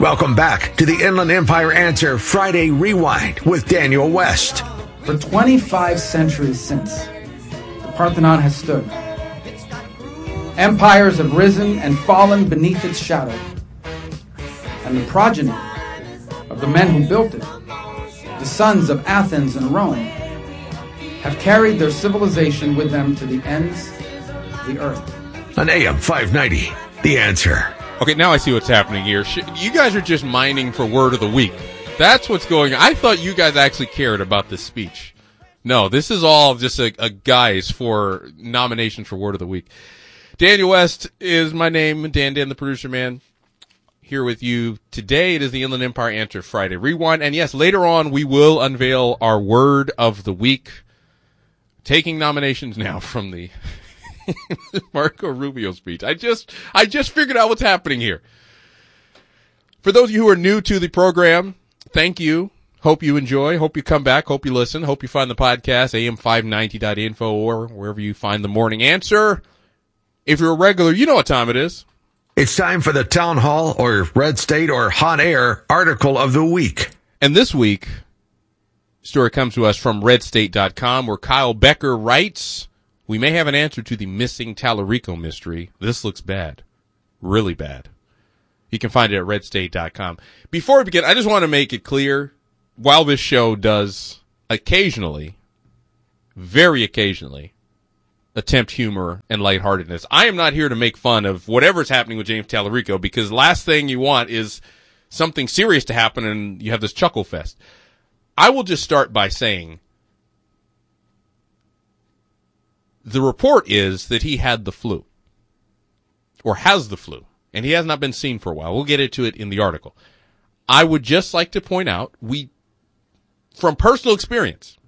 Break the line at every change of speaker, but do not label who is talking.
Welcome back to the Inland Empire Answer Friday Rewind with Daniel West.
For 25 centuries since, the Parthenon has stood. Empires have risen and fallen beneath its shadow. And the progeny of the men who built it, the sons of Athens and Rome, have carried their civilization with them to the ends of the earth.
On AM 590, The Answer.
Okay, now I see what's happening here. You guys are just mining for word of the week. That's what's going on. I thought you guys actually cared about this speech. No, this is all just a guise for nominations for word of the week. Daniel West is my name. Dan, the producer man, here with you. Today it is the Inland Empire Answer Friday Rewind. And yes, later on we will unveil our word of the week. Taking nominations now from the Marco Rubio speech. I just figured out what's happening here. For those of you who are new to the program, thank you. Hope you enjoy. Hope you come back. Hope you listen. Hope you find the podcast, am590.info, or wherever you find the morning answer. If you're a regular, you know what time it is.
It's time for the Town Hall or Red State or Hot Air article of the week.
And this week, story comes to us from redstate.com, where Kyle Becker writes, we may have an answer to the missing Tallarico mystery. This looks bad. Really bad. You can find it at redstate.com. Before we begin, I just want to make it clear, while this show does occasionally, very occasionally, attempt humor and lightheartedness, I am not here to make fun of whatever's happening with James Tallarico, because last thing you want is something serious to happen and you have this chuckle fest. I will just start by saying the report is that he had the flu, or has the flu, and he has not been seen for a while. We'll get into it in the article. I would just like to point out, from personal experience,